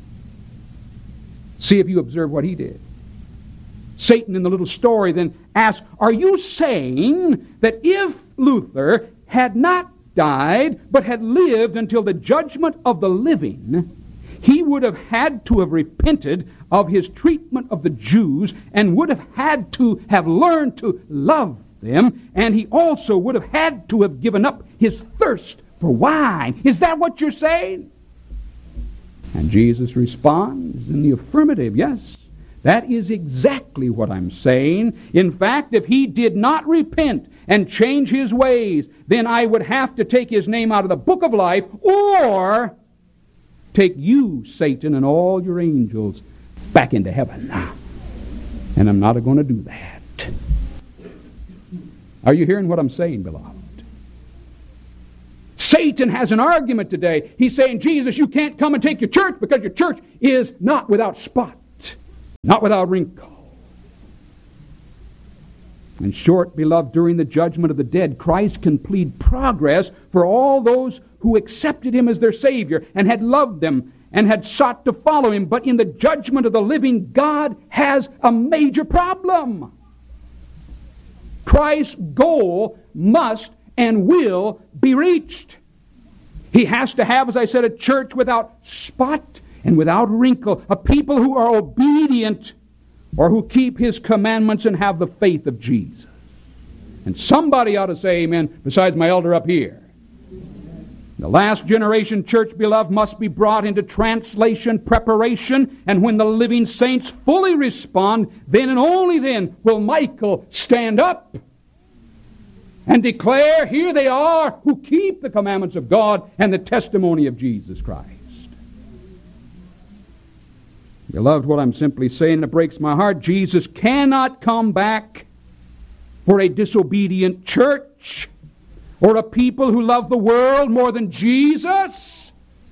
See if you observe what he did. Satan in the little story then asks, are you saying that if Luther had not died, but had lived until the judgment of the living, he would have had to have repented of his treatment of the Jews and would have had to have learned to love them, and he also would have had to have given up his thirst for wine? Is that what you're saying? And Jesus responds in the affirmative. Yes, that is exactly what I'm saying. In fact, if he did not repent and change his ways, then I would have to take his name out of the book of life, or take you, Satan, and all your angels back into heaven. And I'm not going to do that. Are you hearing what I'm saying, beloved? Satan has an argument today. He's saying, Jesus, you can't come and take your church because your church is not without spot, not without wrinkle. In short, beloved, during the judgment of the dead, Christ can plead progress for all those who accepted him as their Savior and had loved them and had sought to follow him. But in the judgment of the living, God has a major problem. Christ's goal must and will be reached. He has to have, as I said, a church without spot and without wrinkle, a people who are obedient or who keep his commandments and have the faith of Jesus. And somebody ought to say amen besides my elder up here. The last generation church, beloved, must be brought into translation, preparation, and when the living saints fully respond, then and only then will Michael stand up and declare, here they are who keep the commandments of God and the testimony of Jesus Christ. Beloved, what I'm simply saying, it breaks my heart. Jesus cannot come back for a disobedient church or a people who love the world more than Jesus.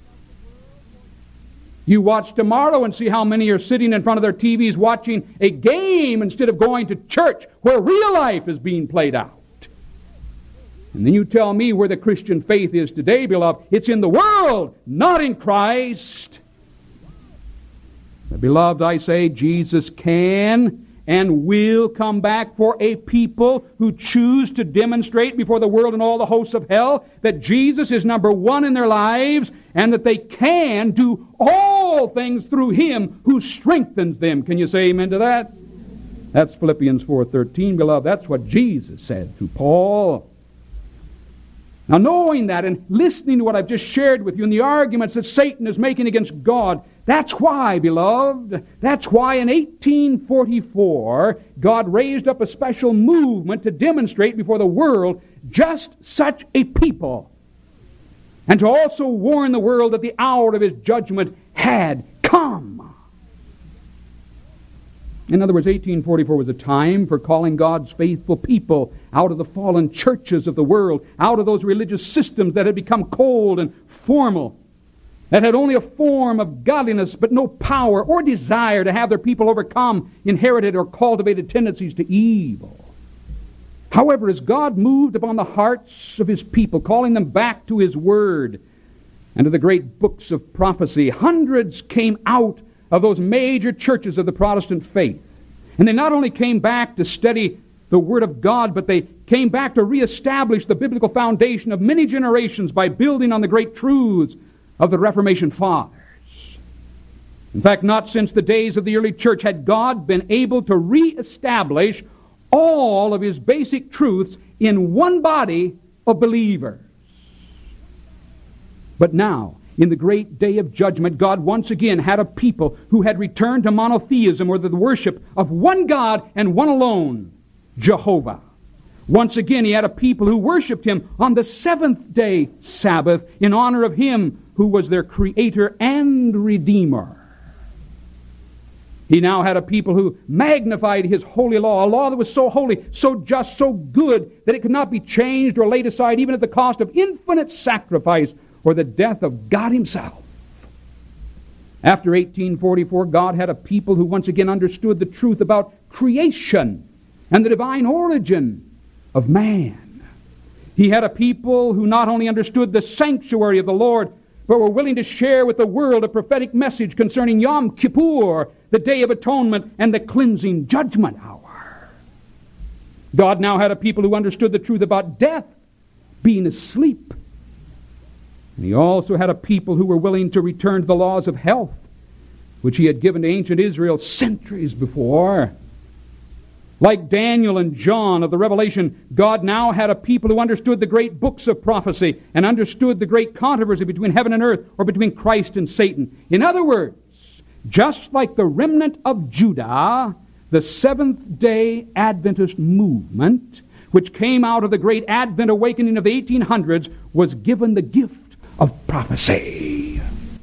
You watch tomorrow and see how many are sitting in front of their T Vs watching a game instead of going to church where real life is being played out. And then you tell me where the Christian faith is today, beloved. It's in the world, not in Christ. But beloved, I say Jesus can and will come back for a people who choose to demonstrate before the world and all the hosts of hell that Jesus is number one in their lives and that they can do all things through him who strengthens them. Can you say amen to that? That's Philippians four thirteen, beloved. That's what Jesus said to Paul. Now, knowing that and listening to what I've just shared with you and the arguments that Satan is making against God, that's why, beloved, that's why in eighteen forty-four, God raised up a special movement to demonstrate before the world just such a people, and to also warn the world that the hour of his judgment had come. In other words, eighteen forty-four was a time for calling God's faithful people out of the fallen churches of the world, out of those religious systems that had become cold and formal, that had only a form of godliness but no power or desire to have their people overcome inherited or cultivated tendencies to evil. However, as God moved upon the hearts of his people, calling them back to his word and to the great books of prophecy, hundreds came out of those major churches of the Protestant faith. And they not only came back to study the Word of God, but they came back to reestablish the biblical foundation of many generations by building on the great truths of the Reformation fathers. In fact, not since the days of the early church had God been able to reestablish all of his basic truths in one body of believers. But now, in the great day of judgment, God once again had a people who had returned to monotheism, or the worship of one God and one alone, Jehovah. Once again, he had a people who worshiped him on the seventh day Sabbath in honor of him who was their creator and redeemer. He now had a people who magnified his holy law, a law that was so holy, so just, so good, that it could not be changed or laid aside even at the cost of infinite sacrifice or the death of God himself. After eighteen forty-four, God had a people who once again understood the truth about creation and the divine origin of man. He had a people who not only understood the sanctuary of the Lord, but were willing to share with the world a prophetic message concerning Yom Kippur, the Day of Atonement, and the cleansing judgment hour. God now had a people who understood the truth about death, being asleep. And he also had a people who were willing to return to the laws of health, which he had given to ancient Israel centuries before. Like Daniel and John of the Revelation, God now had a people who understood the great books of prophecy and understood the great controversy between heaven and earth, or between Christ and Satan. In other words, just like the remnant of Judah, the Seventh-day Adventist movement, which came out of the great Advent awakening of the eighteen hundreds, was given the gift of prophecy.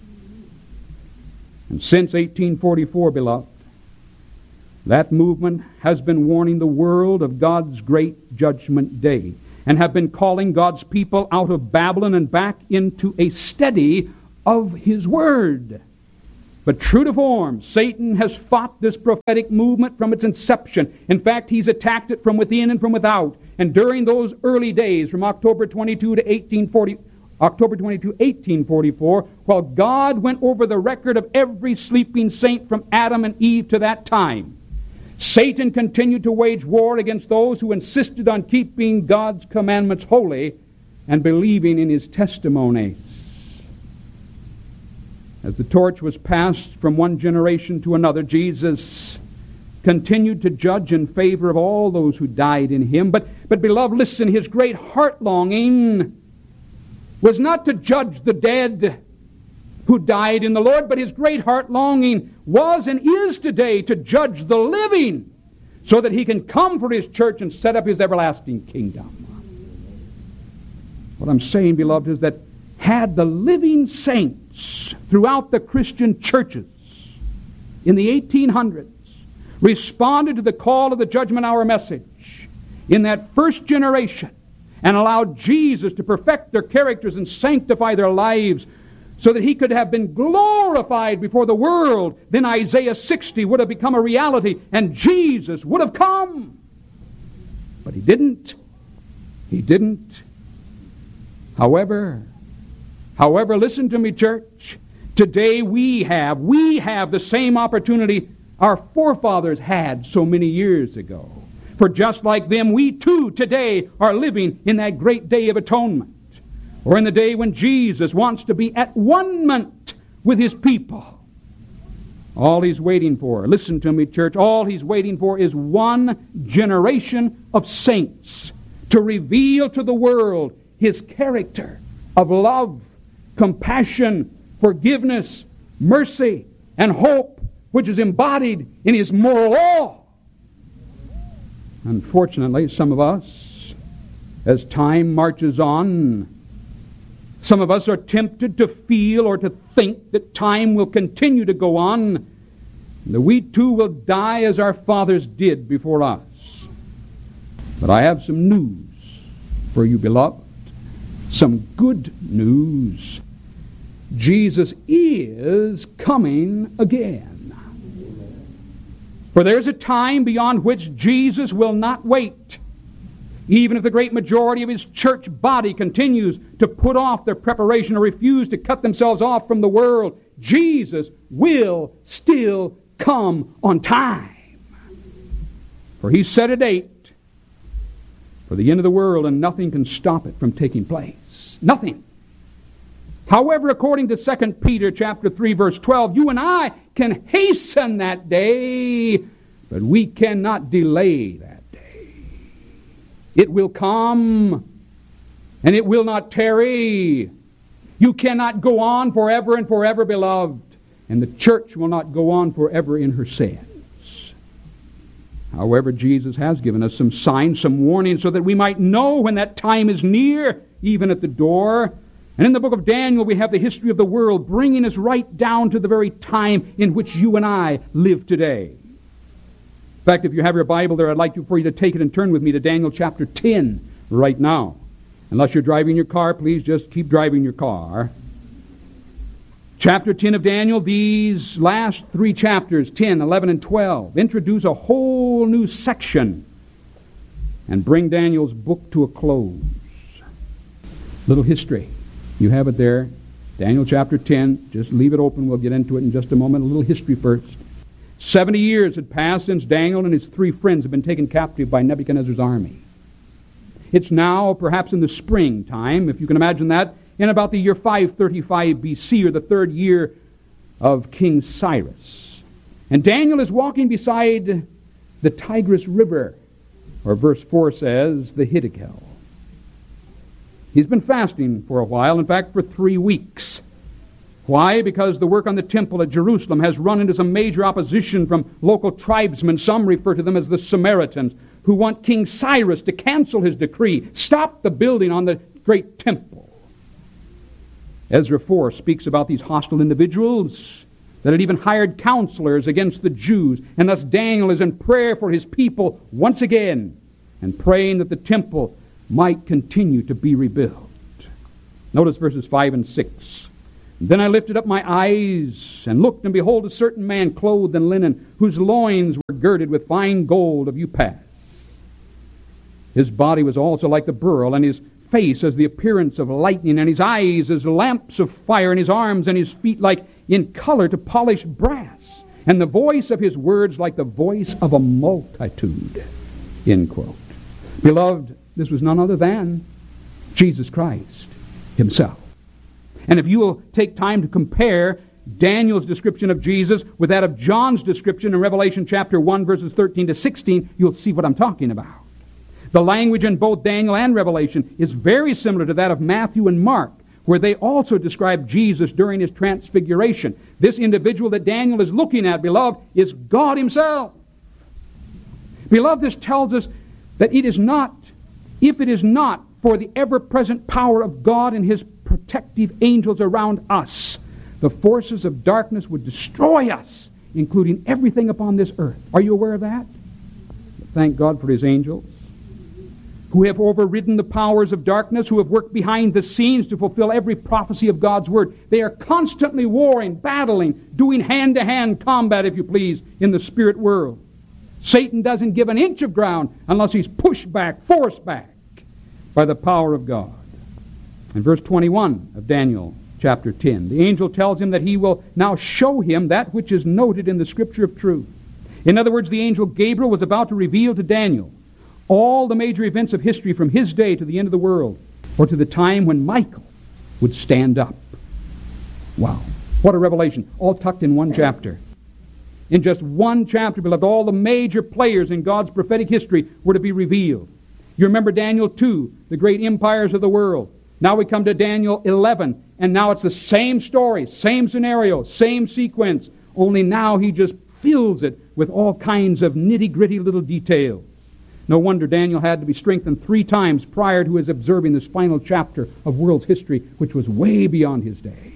And since eighteen forty-four, beloved, that movement has been warning the world of God's great judgment day, and have been calling God's people out of Babylon and back into a study of His Word. But true to form, Satan has fought this prophetic movement from its inception. In fact, he's attacked it from within and from without. And during those early days, from October twenty-second to eighteen forty, October twenty-second, eighteen forty-four, while God went over the record of every sleeping saint from Adam and Eve to that time, Satan continued to wage war against those who insisted on keeping God's commandments holy and believing in His testimonies. As the torch was passed from one generation to another, Jesus continued to judge in favor of all those who died in Him. But, but beloved, listen, His great heart longing was not to judge the dead who died in the Lord, but His great heart longing was and is today to judge the living, so that He can come for His church and set up His everlasting kingdom. What I'm saying, beloved, is that had the living saints throughout the Christian churches in the eighteen hundreds responded to the call of the judgment hour message in that first generation and allowed Jesus to perfect their characters and sanctify their lives so that He could have been glorified before the world, then Isaiah sixty would have become a reality and Jesus would have come. But He didn't. He didn't. However, however, listen to me, church. Today we have, we have the same opportunity our forefathers had so many years ago. For just like them, we too today are living in that great day of atonement, or in the day when Jesus wants to be at one-ment with His people. All He's waiting for, listen to me, church, all He's waiting for is one generation of saints to reveal to the world His character of love, compassion, forgiveness, mercy, and hope, which is embodied in His moral law. Unfortunately, some of us, as time marches on, some of us are tempted to feel or to think that time will continue to go on, and that we too will die as our fathers did before us. But I have some news for you, beloved. Some good news. Jesus is coming again. For there's a time beyond which Jesus will not wait. Even if the great majority of His church body continues to put off their preparation or refuse to cut themselves off from the world, Jesus will still come on time. For He set a date for the end of the world, and nothing can stop it from taking place. Nothing. However, according to Second Peter chapter three, verse twelve, you and I can hasten that day, but we cannot delay that day. It will come, and it will not tarry. You cannot go on forever and forever, beloved, and the church will not go on forever in her sins. However, Jesus has given us some signs, some warnings, so that we might know when that time is near, even at the door. And in the book of Daniel, we have the history of the world, bringing us right down to the very time in which you and I live today. In fact, if you have your Bible there, I'd like for you to take it and turn with me to Daniel chapter ten right now. Unless you're driving your car, please just keep driving your car. Chapter ten of Daniel, these last three chapters, ten, eleven, and twelve, introduce a whole new section and bring Daniel's book to a close. Little history. You have it there. Daniel chapter ten. Just leave it open. We'll get into it in just a moment. A little history first. Seventy years had passed since Daniel and his three friends had been taken captive by Nebuchadnezzar's army. It's now, perhaps in the springtime, if you can imagine that, in about the year five thirty-five B C, or the third year of King Cyrus. And Daniel is walking beside the Tigris River, or verse four says, the Hiddekel. He's been fasting for a while, in fact, for three weeks. Why? Because the work on the temple at Jerusalem has run into some major opposition from local tribesmen. Some refer to them as the Samaritans, who want King Cyrus to cancel his decree, stop the building on the great temple. Ezra four speaks about these hostile individuals that had even hired counselors against the Jews, and thus Daniel is in prayer for his people once again, and praying that the temple might continue to be rebuilt. Notice verses five and six. Then I lifted up my eyes and looked, and behold, a certain man clothed in linen, whose loins were girded with fine gold of Upas. His body was also like the beryl, and his face as the appearance of lightning, and his eyes as lamps of fire, and his arms and his feet like in color to polished brass, and the voice of his words like the voice of a multitude. End quote. Beloved, this was none other than Jesus Christ himself. And if you will take time to compare Daniel's description of Jesus with that of John's description in Revelation chapter one, verses thirteen to sixteen, you'll see what I'm talking about. The language in both Daniel and Revelation is very similar to that of Matthew and Mark, where they also describe Jesus during his transfiguration. This individual that Daniel is looking at, beloved, is God himself. Beloved, this tells us that it is not, if it is not for the ever-present power of God and his protective angels around us, the forces of darkness would destroy us, including everything upon this earth. Are you aware of that? Thank God for his angels, who have overridden the powers of darkness, who have worked behind the scenes to fulfill every prophecy of God's word. They are constantly warring, battling, doing hand-to-hand combat, if you please, in the spirit world. Satan doesn't give an inch of ground unless he's pushed back, forced back by the power of God. In verse twenty-one of Daniel chapter ten, the angel tells him that he will now show him that which is noted in the scripture of truth. In other words, the angel Gabriel was about to reveal to Daniel all the major events of history from his day to the end of the world, or to the time when Michael would stand up. Wow. What a revelation. All tucked in one chapter. In just one chapter, beloved, all the major players in God's prophetic history were to be revealed. You remember Daniel two, the great empires of the world. Now we come to Daniel eleven, and now it's the same story, same scenario, same sequence, only now he just fills it with all kinds of nitty-gritty little details. No wonder Daniel had to be strengthened three times prior to his observing this final chapter of world's history, which was way beyond his day.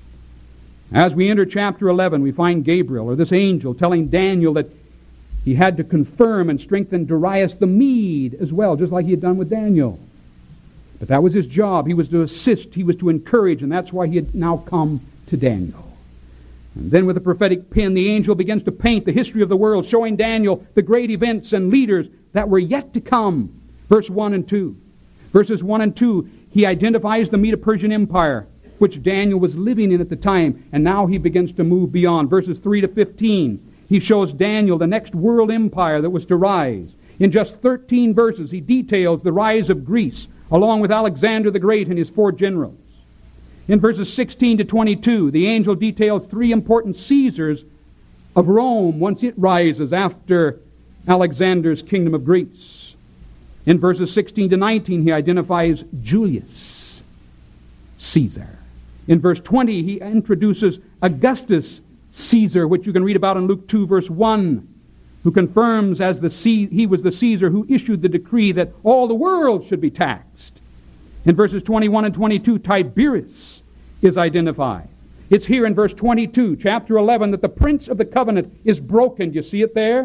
As we enter chapter eleven, we find Gabriel, or this angel, telling Daniel that he had to confirm and strengthen Darius the Mede as well, just like he had done with Daniel. But that was his job. He was to assist, he was to encourage, and that's why he had now come to Daniel. And then with a prophetic pen, the angel begins to paint the history of the world, showing Daniel the great events and leaders that were yet to come. Verse one and two. Verses one and two, he identifies the Medo-Persian Empire, which Daniel was living in at the time, and now he begins to move beyond. Verses three to fifteen, he shows Daniel the next world empire that was to rise. In just thirteen verses, he details the rise of Greece, along with Alexander the Great and his four generals. In verses sixteen to twenty-two, the angel details three important Caesars of Rome once it rises after Alexander's kingdom of Greece. In verses sixteen to nineteen, he identifies Julius Caesar. In verse twenty, he introduces Augustus Caesar, which you can read about in Luke two, verse one, who confirms as the C- he was the Caesar who issued the decree that all the world should be taxed. In verses twenty-one and twenty-two, Tiberius is identified. It's here in verse twenty-two, chapter eleven, that the prince of the covenant is broken. Do you see it there?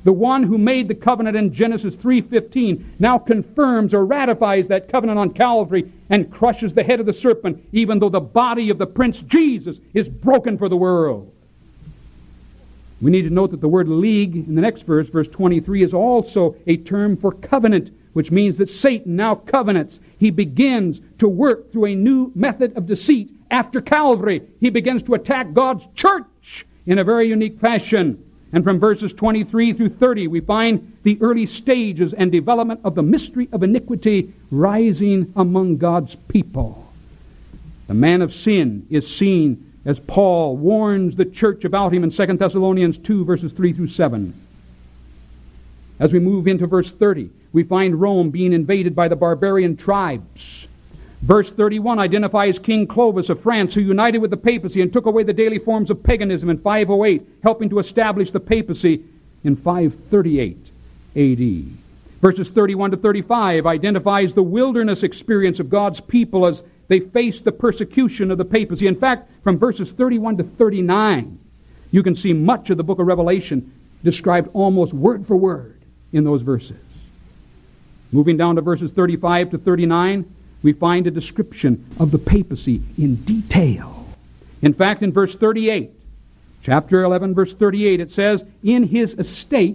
The one who made the covenant in Genesis three fifteen now confirms or ratifies that covenant on Calvary and crushes the head of the serpent, even though the body of the Prince Jesus is broken for the world. We need to note that the word league in the next verse, verse twenty-three, is also a term for covenant, which means that Satan now covenants. He begins to work through a new method of deceit after Calvary. He begins to attack God's church in a very unique fashion. And from verses twenty-three through thirty, we find the early stages and development of the mystery of iniquity rising among God's people. The man of sin is seen as Paul warns the church about him in Second Thessalonians two, verses three through seven. As we move into verse thirty, we find Rome being invaded by the barbarian tribes. Verse thirty-one identifies King Clovis of France, who united with the papacy and took away the daily forms of paganism in five oh eight, helping to establish the papacy in five thirty-eight A D. Verses thirty-one to thirty-five identifies the wilderness experience of God's people as they faced the persecution of the papacy. In fact, from verses thirty-one to thirty-nine, you can see much of the book of Revelation described almost word for word in those verses. Moving down to verses thirty-five to thirty-nine, we find a description of the papacy in detail. In fact, in verse thirty-eight, chapter eleven, verse thirty-eight, it says, "In his estate